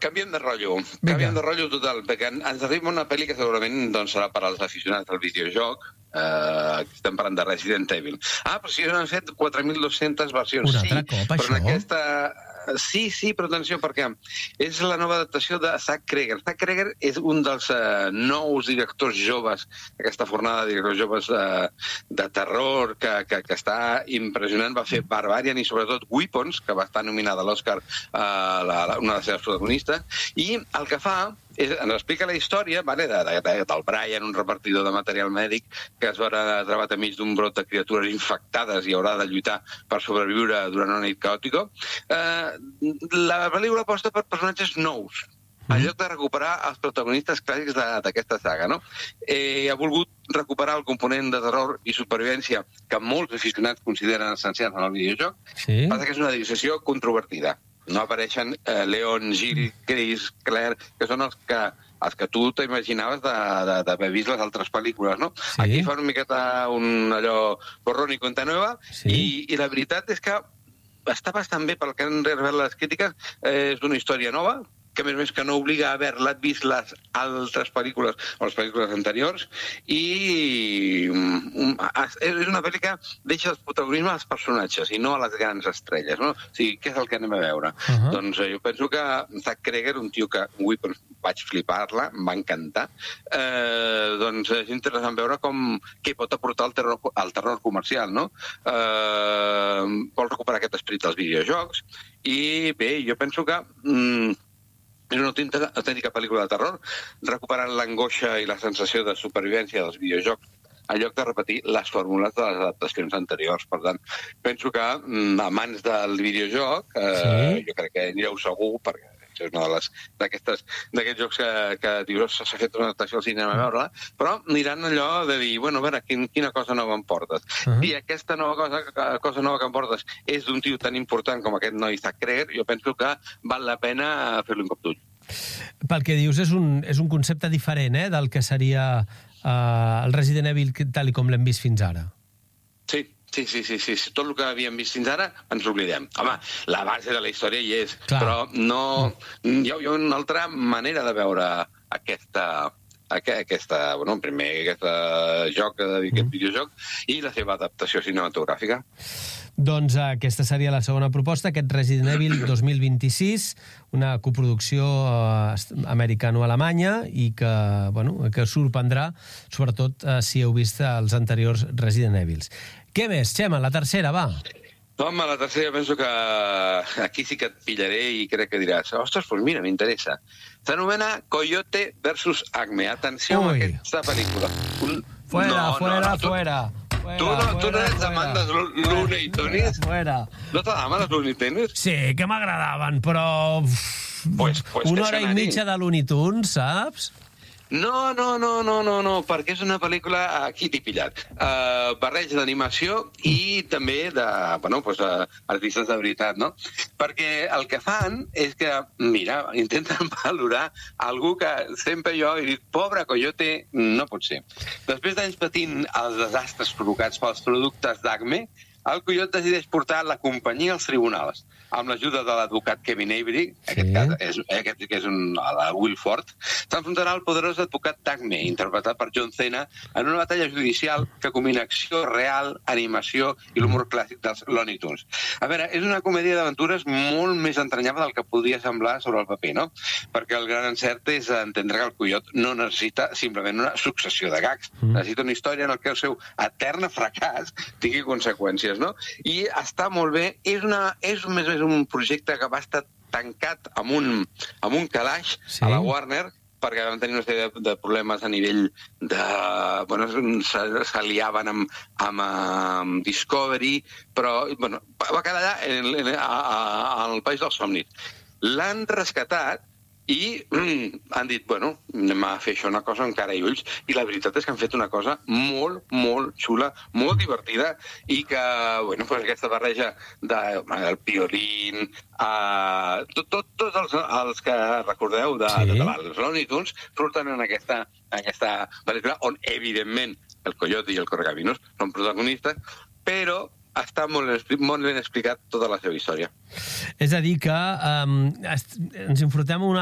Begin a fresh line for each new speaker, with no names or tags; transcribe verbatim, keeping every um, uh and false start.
canviem de rotllo. Canviem de rotllo total, perquè ens arriba una pel·li que segurament doncs, serà per als aficionats del videojoc. Uh, estem parlant de Resident Evil. Ah, però sí, han fet quatre mil dues-centes versions.
Un altre cop,
però
això?
en aquesta... Sí, sí, però atenció, perquè és la nova adaptació de Zack Cregger. Zack Cregger és un dels uh, nous directors joves, aquesta fornada de directors joves uh, de terror que, que, que està impressionant. Va fer Barbarian i sobretot Weapons, que va estar nominada a l'Oscar, uh, la, la, una de les seves protagonistes, i el que fa és, ens explica la història, vale, de, de, de, del Brian, un repartidor de material mèdic que es veurà trobat enmig d'un brot de criatures infectades i haurà de lluitar per sobreviure durant una nit caòtica. Eh, la pel·lícula aposta per personatges nous, en lloc de recuperar els protagonistes clàssics d'aquesta saga, no? Eh, ha volgut recuperar el component de terror i supervivència que molts aficionats consideren essencials en el videojoc, sí. Passa que és una decisió controvertida. No apareixen eh, Leon, Jill, Chris, Claire, que són els que, els que tu t'imaginaves d'haver vist les altres pel·lícules, no? Sí. Aquí fa una miqueta un allò borrón i cuenta nueva, sí. i, i la veritat és que està bastant bé pel que han rebut les crítiques. Eh, és una història nova, que a més a més que no obliga a haver-la vist les altres pel·lícules o les pel·lícules anteriors, i um, és una pel·li que deixa el protagonisme als personatges i no a les grans estrelles, no? O sigui, què és el que anem a veure? Uh -huh. Doncs eh, jo penso que Zack Cregger, un tio que avui vaig flipar-la, em va encantar, eh, doncs és interessant veure com què pot aportar el terror, el terror comercial, no? Eh, vol recuperar aquest esperit dels videojocs, i bé, jo penso que mm, és una autèntica pel·lícula de terror, recuperant l'angoixa i la sensació de supervivència dels videojocs, en lloc de repetir les fórmules de les adaptacions anteriors. Per tant, penso que amants del videojoc, eh, sí. jo crec que anireu segur, perquè és una d'aquests jocs que, que dius, s'ha fet una adaptació al cinema a veure-la, però aniran allò de dir, bueno, a veure, quin, quina cosa nova em portes. Uh -huh. I aquesta nova cosa, cosa nova que em portes és d'un tio tan important com aquest noi Zack Cregger, jo penso que val la pena fer-li un cop d'ull.
Pel que dius, és un, és un concepte diferent, eh?, del que seria uh, el Resident Evil tal com l'hem vist fins ara.
Sí. Sí, sí, sí, sí. Tot el que havíem vist fins ara ens oblidem. Home, la base de la història hi és, clar. Però no... Hi ha, hi ha una altra manera de veure aquesta... aquesta, bueno, primer aquest joc, aquest mm. videojoc, i la seva adaptació cinematogràfica.
Doncs aquesta seria la segona proposta, aquest Resident Evil dos mil vint-i-sis, una coproducció eh, americano-alemanya, i que, bueno, que sorprendrà, sobretot eh, si heu vist els anteriors Resident Evils. Què més, Xema? La tercera, va.
Home, la tercera penso que aquí sí que et pillaré i crec que diràs, ostres, doncs mira, m'interessa. S'anomena Coyote versus Acme. Atenció Ui. a aquesta pel·lícula. Un...
Fuera, no, fuera, no, no, tu... fuera.
Tu no, fuera, tu no ets amant dels Looney Tunes?
Fuera.
No t'agraden els Looney Tunes?
Sí, que m'agradaven, però...
Pues, pues
una hora i mitja de Looney Tunes, saps?
No, no, no, no, no, no, perquè és una pel·lícula, aquí t'he pillat, uh, barreig d'animació i també de, bueno, pues, uh, artistes de veritat, no? Perquè el que fan és que, mira, intenten valorar algú que sempre jo he dit, pobre Coyote, no pot ser. Després d'anys patint els desastres provocats pels productes d'Acme, el Coyote decideix portar la companyia als tribunals, amb l'ajuda de l'advocat Kevin Avery, sí. aquest, cas, és, aquest que és un, el Will Ford, s'enfrontarà al poderós advocat d'Acme, interpretat per John Cena, en una batalla judicial que combina acció real, animació i l'humor clàssic dels Looney Tunes. A veure, és una comèdia d'aventures molt més entranyable del que podria semblar sobre el paper, no? Perquè el gran encert és entendre que el Coyote no necessita simplement una successió de gags, mm. necessita una història en què el seu etern fracàs tingui conseqüències, no? I està molt bé, és, una, és més o més un projecte que va estar tancat amb un, amb un calaix sí. a la Warner, perquè vam tenir una sèrie de, de problemes a nivell de... Bueno, s'aliaven amb, amb, amb Discovery, però bueno, va quedar allà en, en, a, a, al País dels Somnis. L'han rescatat i mm, han dit, bueno, anem a fer això una cosa amb cara i ulls, i la veritat és que han fet una cosa molt, molt xula, molt divertida, i que, bueno, pues aquesta barreja del Piolín, uh, tot, tot, tots els, els que recordeu de, sí. de, de els Looney Tunes surten en aquesta, aquesta pel·lícula, on, evidentment, el Coyote i el Correcaminos són protagonistes, però està molt ben, molt ben explicat tota la seva història.
És a dir que um, ens enfrontem a una